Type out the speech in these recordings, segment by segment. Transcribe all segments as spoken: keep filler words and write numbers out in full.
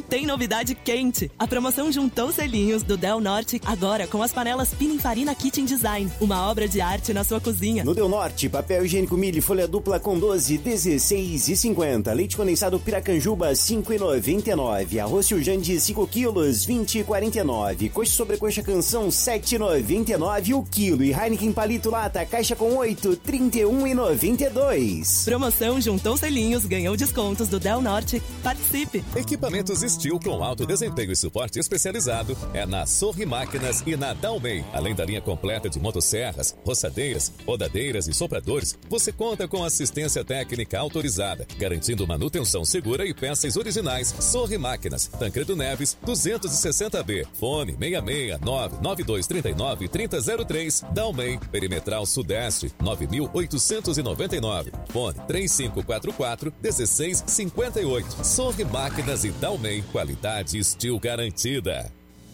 tem novidade quente. A promoção juntou selinhos do Del Norte, agora com as panelas Pininfarina Kitchen Design. Uma obra de arte na sua cozinha. No Del Norte, papel higiênico milho folha dupla com doze, dezesseis e cinquenta. Leite condensado Piracanjuba, cinco e noventa e nove. Arroz Jandi, cinco quilos, vinte e quarenta e nove. Coxa sobrecoxa Canção, sete e noventa e nove o quilo. E Heineken Palito Lata, caixa com oito, trinta e um e noventa e dois. Promoção juntou selinhos, ganhou descontos do Del Norte. Participe! Equipamentos Steel com alto desempenho e suporte especializado é na Sorri Máquinas e na Dalmei. Além da linha completa de motosserras, roçadeiras, rodadeiras e sopradores, você conta com assistência técnica autorizada, garantindo manutenção segura e peças originais. Sorri Máquinas, Tancredo Neves, duzentos e sessenta B. Fone seis seis nove nove dois três nove três zero zero três. Dalmei, Perimetral Sudeste, nove mil oitocentos e noventa e nove. Fone três cinco quatro quatro um seis cinco oito. Sorri Máquinas e Dalmei, qualidade Steel garantida.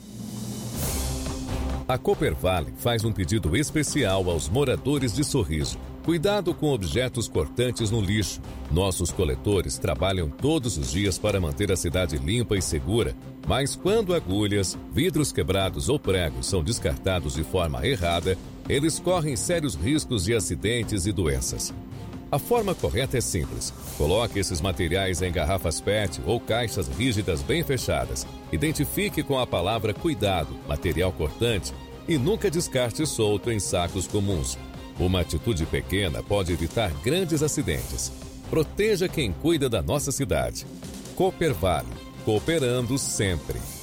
A Cooper Vale faz um pedido especial aos moradores de Sorriso. Cuidado com objetos cortantes no lixo. Nossos coletores trabalham todos os dias para manter a cidade limpa e segura, mas quando agulhas, vidros quebrados ou pregos são descartados de forma errada, eles correm sérios riscos de acidentes e doenças. A forma correta é simples. Coloque esses materiais em garrafas P E T ou caixas rígidas bem fechadas. Identifique com a palavra cuidado, material cortante, e nunca descarte solto em sacos comuns. Uma atitude pequena pode evitar grandes acidentes. Proteja quem cuida da nossa cidade. Cooper Vale, cooperando sempre.